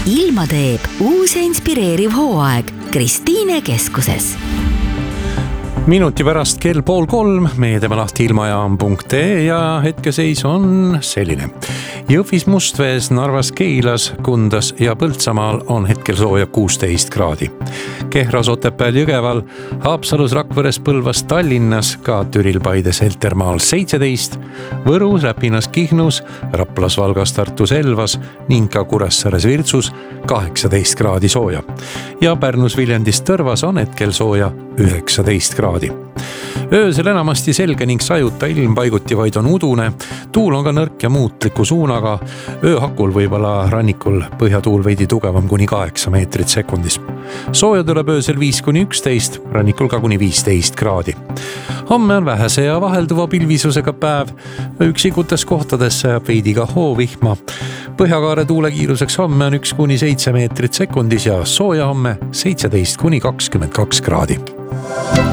ilma teeb uus ja inspireeriv hooaeg Kristiine keskuses. Minuti pärast kell 2:30 meie teeme lahti ilmajaam.ee ja hetkeseis on selline. Jõhvis, Mustvees, Narvas, Keilas, Kundas ja Põltsamaal on hetkel sooja 16 kraadi. Kehras, Otepääl, Jõgeval, Haapsalus, Rakveres, Põlvas, Tallinnas, ka Türil, Paides, Heltermaal 17, Võrus, Räpinas, Kihnus, Raplas, Valgas, Tartus, Elvas ning ka Kuressaares, Virtsus 18 kraadi sooja. Ja Pärnus, Viljandis, Tõrvas on hetkel sooja 19 kraadi. Öösel enamasti selge ning sajuta ilm, paiguti vaid on udune. Tuul on ka nõrk ja muutliku suunaga. Ööhakul võib-olla rannikul põhjatuul veidi tugevam kuni 8 meetrit sekundis. Sooja tuleb öösel 5-11, rannikul ka kuni 15 kraadi. Homme on vähese ja vahelduva pilvisusega päev. Üksikutes kohtades sajab veidi ka hoovihma. Põhjakaare tuulekiiruseks homme on 1-7 meetrit sekundis ja sooja homme 17-22 kraadi.